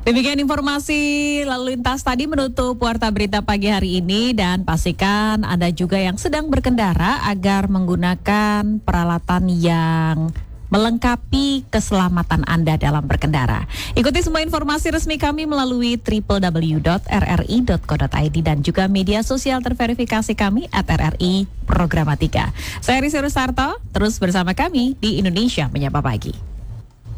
Demikian informasi lalu lintas tadi menutup Warta Berita pagi hari ini, dan pastikan Anda juga yang sedang berkendara agar menggunakan peralatan yang melengkapi keselamatan Anda dalam berkendara. Ikuti semua informasi resmi kami melalui www.rri.co.id dan juga media sosial terverifikasi kami @RRI Programatika. Saya Risi Rusarto, terus bersama kami di Indonesia Menyapa Pagi.